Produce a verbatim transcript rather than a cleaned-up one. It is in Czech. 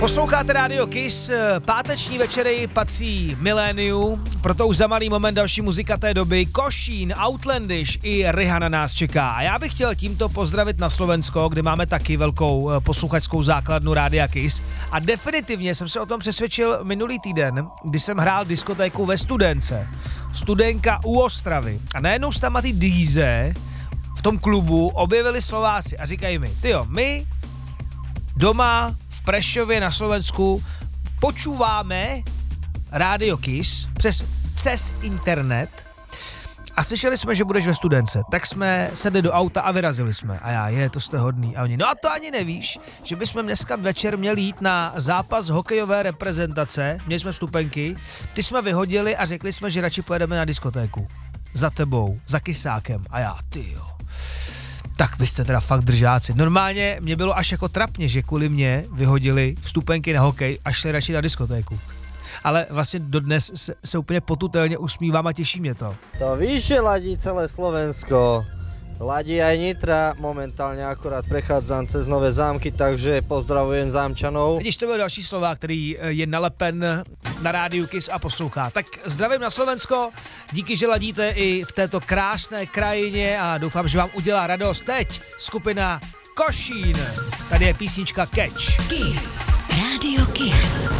Posloucháte Rádio Kiss, páteční večery patří miléniu, proto už za malý moment další muzika té doby, Košín, Outlandish i Rihanna nás čeká. A já bych chtěl tímto pozdravit na Slovensko, kde máme taky velkou posluchačskou základnu Rádia Kiss. A definitivně jsem se o tom přesvědčil minulý týden, kdy jsem hrál diskotéku ve Studence. Studenka u Ostravy. A najednou se tam ty dýze v tom klubu objevili Slováci a říkají mi, tyjo, my doma v Prešově na Slovensku počúváme Rádio Kiss přes, přes internet a slyšeli jsme, že budeš ve Studence, tak jsme sedli do auta a vyrazili jsme. A já, je, to jste hodný. A oni, no a to ani nevíš, že bychom dneska večer měli jít na zápas hokejové reprezentace, měli jsme vstupenky, ty jsme vyhodili a řekli jsme, že radši pojedeme na diskotéku. Za tebou, za Kisákem. A já, tyjo. Tak vy jste teda fakt držáci. Normálně mě bylo až jako trapně, že kvůli mě vyhodili vstupenky na hokej a šli radši na diskotéku. Ale vlastně dodnes se, se úplně potutelně usmívám a těší mě to. To víš, že ladí celé Slovensko. Ladí aj Nitra, momentálně akorát prechádzam cez Nové Zámky, takže pozdravujem Zámčanov. Vidíš, to byl další Slovák, který je nalepen na Rádiu Kiss a poslouchá. Tak zdravím na Slovensko, díky, že ladíte i v této krásné krajině a doufám, že vám udělá radost. Teď skupina Košín. Tady je písnička Catch. Kiss. Rádio Kiss.